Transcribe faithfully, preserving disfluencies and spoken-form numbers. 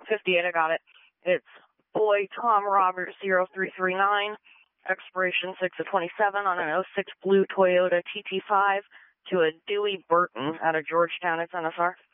fifty-eight, I got it. It's boy Tom Roberts zero three three nine, expiration six of twenty-seven on an oh six blue Toyota T T five to a Dewey Burton out of Georgetown. It's N S R.